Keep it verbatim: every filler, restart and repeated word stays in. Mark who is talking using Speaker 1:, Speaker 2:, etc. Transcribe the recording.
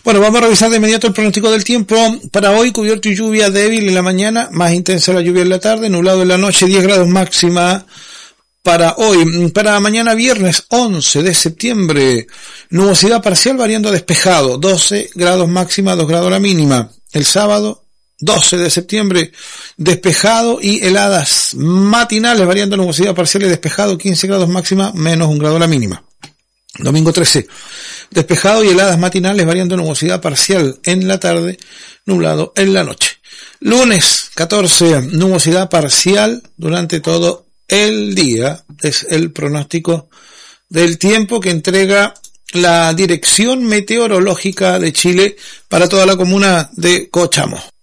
Speaker 1: Bueno, vamos a revisar de inmediato el pronóstico del tiempo. Para hoy, cubierto y lluvia débil en la mañana, más intensa la lluvia en la tarde, nublado en la noche, diez grados máxima para hoy. Para mañana viernes once de septiembre, nubosidad parcial variando a despejado, doce grados máxima, dos grados la mínima. El sábado, doce de septiembre, despejado y heladas matinales variando nubosidad parcial y despejado, quince grados máxima, menos un grado la mínima. Domingo trece, despejado y heladas matinales variando nubosidad parcial en la tarde, nublado en la noche. Lunes catorce, nubosidad parcial durante todo el día. Es el pronóstico del tiempo que entrega la Dirección Meteorológica de Chile para toda la comuna de Cochamo.